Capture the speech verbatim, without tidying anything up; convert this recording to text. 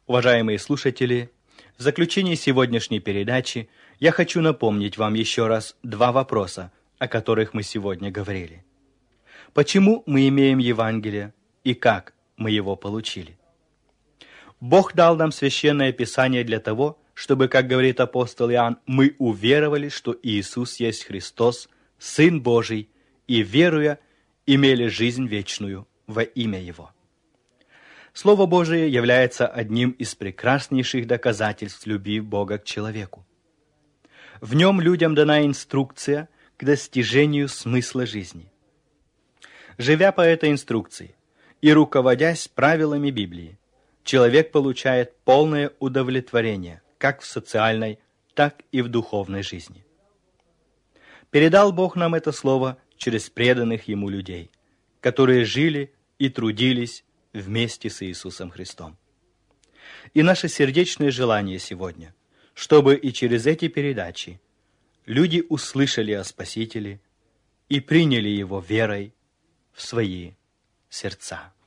Уважаемые слушатели, в заключении сегодняшней передачи я хочу напомнить вам еще раз два вопроса, о которых мы сегодня говорили. Почему мы имеем Евангелие и как мы его получили? Бог дал нам Священное Писание для того, чтобы, как говорит апостол Иоанн, мы уверовали, что Иисус есть Христос, Сын Божий, и, веруя, имели жизнь вечную во имя Его. Слово Божие является одним из прекраснейших доказательств любви Бога к человеку. В нем людям дана инструкция к достижению смысла жизни. Живя по этой инструкции и руководясь правилами Библии, человек получает полное удовлетворение как в социальной, так и в духовной жизни. Передал Бог нам это слово через преданных Ему людей, которые жили и трудились вместе с Иисусом Христом. И наше сердечное желание сегодня, чтобы и через эти передачи люди услышали о Спасителе и приняли Его верой в свои сердца.